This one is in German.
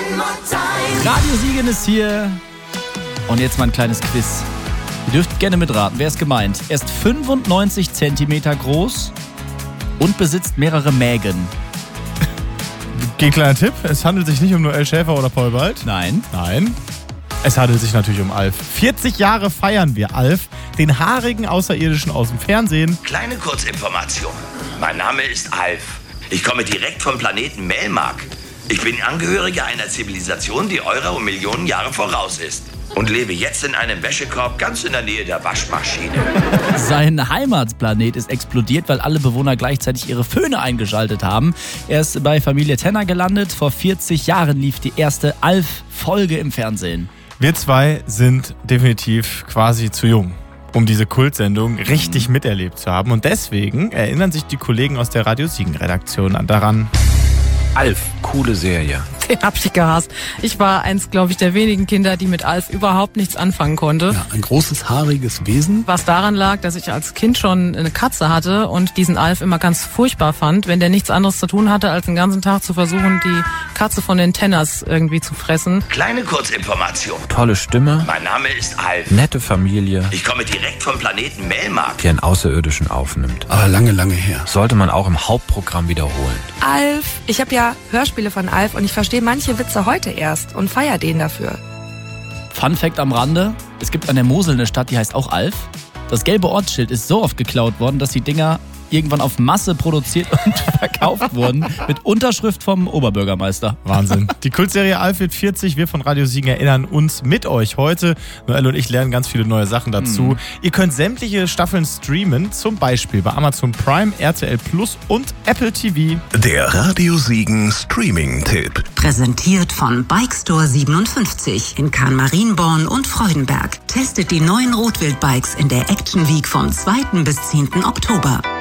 Radio Siegen ist hier. Und jetzt mal ein kleines Quiz. Ihr dürft gerne mitraten. Wer ist gemeint? Er ist 95 cm groß und besitzt mehrere Mägen. Kleiner Tipp, es handelt sich nicht um Noel Schäfer oder Paul Bald. Nein. Es handelt sich natürlich um Alf. 40 Jahre feiern wir Alf, den haarigen Außerirdischen aus dem Fernsehen. Kleine Kurzinformation. Mein Name ist Alf. Ich komme direkt vom Planeten Melmark. Ich bin Angehöriger einer Zivilisation, die eurer um Millionen Jahre voraus ist. Und lebe jetzt in einem Wäschekorb ganz in der Nähe der Waschmaschine. Sein Heimatplanet ist explodiert, weil alle Bewohner gleichzeitig ihre Föhne eingeschaltet haben. Er ist bei Familie Tenner gelandet. Vor 40 Jahren lief die erste Alf-Folge im Fernsehen. Wir zwei sind definitiv quasi zu jung, um diese Kultsendung richtig miterlebt zu haben. Und deswegen erinnern sich die Kollegen aus der Radio Siegen-Redaktion daran. Alf, coole Serie. Den hab ich gehasst. Ich war eins, glaube ich, der wenigen Kinder, die mit Alf überhaupt nichts anfangen konnte. Ja, ein großes, haariges Wesen. Was daran lag, dass ich als Kind schon eine Katze hatte und diesen Alf immer ganz furchtbar fand, wenn der nichts anderes zu tun hatte, als den ganzen Tag zu versuchen, die Katze von den Tenners irgendwie zu fressen. Kleine Kurzinformation. Tolle Stimme, Mein Name ist Alf. nette Familie, Ich komme direkt vom Planeten Melmark. die einen Außerirdischen aufnimmt. Aber lange, lange her. Sollte man auch im Hauptprogramm wiederholen. Alf. Ich habe ja Hörspiele von Alf und ich verstehe manche Witze heute erst und feiere den dafür. Fun Fact am Rande: Es gibt an der Mosel eine Stadt, die heißt auch Alf. Das gelbe Ortsschild ist so oft geklaut worden, dass die Dinger irgendwann auf Masse produziert und verkauft wurden. Mit Unterschrift vom Oberbürgermeister. Wahnsinn. Die Kultserie Alf wird 40. Wir von Radio Siegen erinnern uns mit euch heute. Noel und ich lernen ganz viele neue Sachen dazu. Ihr könnt sämtliche Staffeln streamen, zum Beispiel bei Amazon Prime, RTL Plus und Apple TV. Der Radio Siegen Streaming-Tipp. Präsentiert von Bikestore 57 in Kahn-Marienborn und Freudenberg. Testet die neuen Rotwild-Bikes in der Action Week vom 2. bis 10. Oktober.